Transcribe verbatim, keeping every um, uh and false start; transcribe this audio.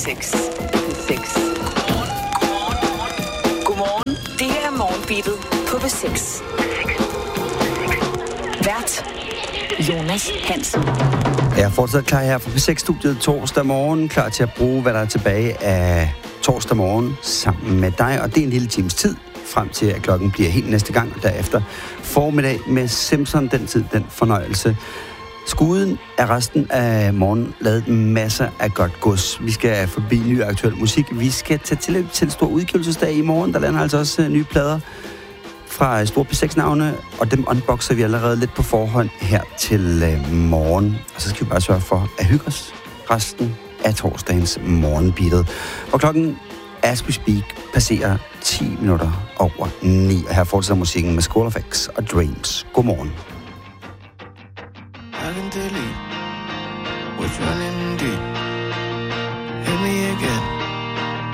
seks. seks. Godmorgen. Det her er Morgenbeatet på B seks. Vært Jonas Hansen. Jeg er fortsat klar her fra B seks-studiet torsdag morgen, klar til at bruge, hvad der er tilbage af torsdag morgen sammen med dig, og det er en lille times tid, frem til at klokken bliver helt næste gang, og derefter formiddag med Simpson, den tid, den fornøjelse. Skuden er resten af morgen lavet masser af godt gods. Vi skal forbi ny aktuel musik. Vi skal tage tilløb til en stor udgivelsesdag i morgen. Der lander altså også nye plader fra store B seks-navne, og dem unboxer vi allerede lidt på forhånd her til øh, morgen. Og så skal vi bare sørge for at hygge os resten af torsdagens Morgenbeatet. Og klokken, as we speak, passerer ti minutter over ni. Og her fortsætter musikken med School of X og Dreams. Godmorgen.